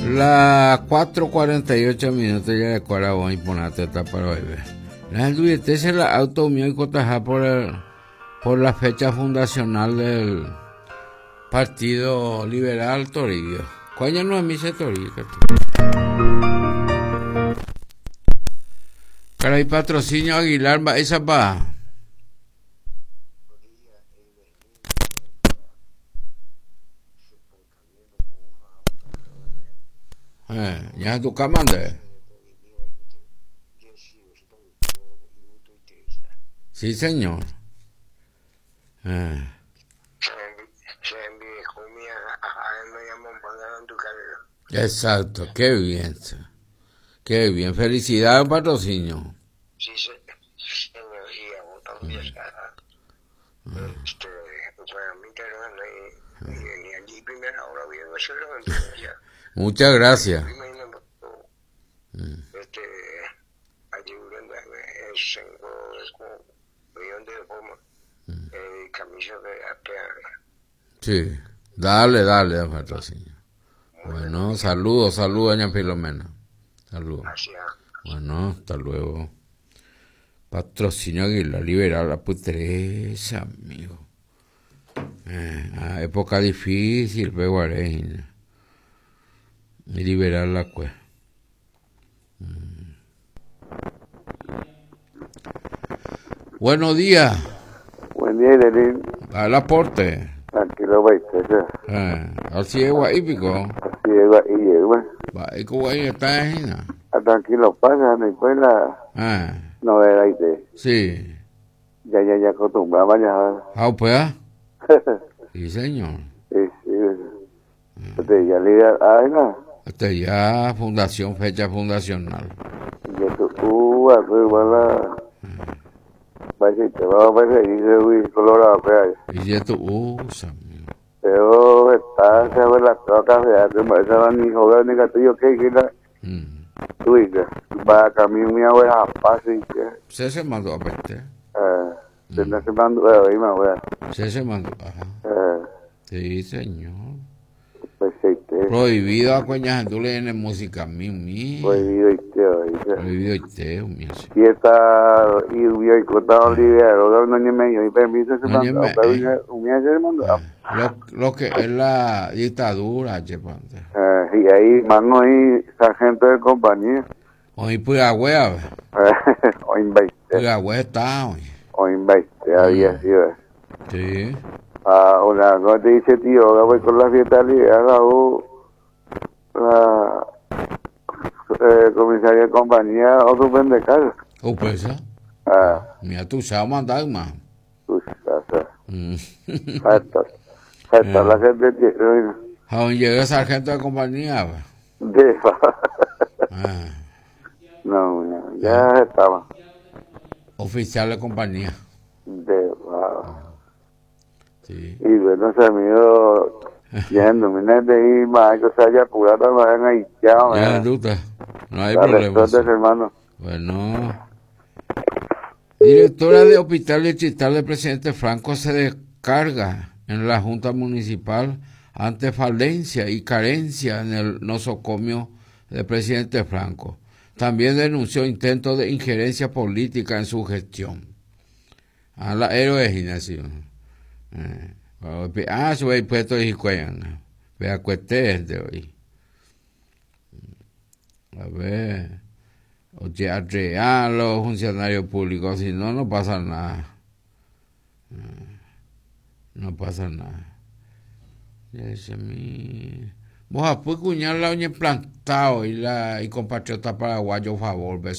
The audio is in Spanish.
Las 4:48 minutos ya de cual voy a ponerte esta para hoy. La gente se la auto mío y cotaja por la fecha fundacional del Partido Liberal Toribio. ¿Cuál no es mi se Toribio? Cara y patrocinio Aguilar, esa va. Ya tu camande. Sí, señor. Exacto, qué bien. Qué bien, felicidades, patrocinio. Sí, señor, y a vos también. Para mí ni allí primera hora bien hacerlo. Muchas gracias. Sí, dale, patrocinio. Bueno, saludos, doña Filomena. Saludos. Bueno, hasta luego. Patrocinio Aguilar, liberar la putreza, amigo. Época difícil, peguareña. Y liberar la cue. Buenos días. Buen día, Idelín. Al aporte. Tranquilo, baite. Así es, guaípico. Así es, guay. Guaico, guay, está ahí. Tranquilo, pasa, después la novedad. Sí. Ya acostumbraba ya. Pues. Sí, señor. Sí. Ya liga, Hasta ya fecha fundacional. Ya tu pues la. Parece que va a ir muy colorado, Y ya tu amigo. Pero está, se ve la troca, se va ni joder, ni gatillo, que la. Tú dices, va a caminar mi abuela, pase y que. Se mandó a peste. Se mandó, ahí me voy a. Se mandó, ajá. Sí, señor. Pues sí, prohibido a coñas, tú le en música, mi. Prohibido y mi. Y está, y hubiera cortado Olivero, no ni medio, y permiso se mandó, se mandó. Lo que es la dictadura, chepante. Y ahí, mano, ahí, sargento de compañía. Hoy Puyagüe, Hoy en 20. Puyagüe está, hoy. Hoy en 20, había sido. Sí. Una cosa te dice, tío, ahora voy con la fiesta libre, la comisaría de compañía, otro pendecal. Pues, mira, tú sabes mandar, más. Tú sabes. Hasta la gente tiene. ¿A dónde llega el sargento de compañía? No, ya estaba. Oficial de compañía. Sí. Y bueno, se me dio yendo, de ir más, que se haya apurado, me van ahí ya. No hay problema. Hermano. Bueno. Directora de Hospital Distrital del presidente Franco se descarga en la Junta Municipal ante falencia y carencia en el nosocomio del presidente Franco. También denunció intentos de injerencia política en su gestión. A la héroe gimnasio. Sube el puesto y cuelgan. Vea cueste de hoy. A ver. Oye, a los funcionarios públicos, si no, no pasa nada. No pasa nada. Vos a cuñar la uña plantado y compatriota paraguayo, favor,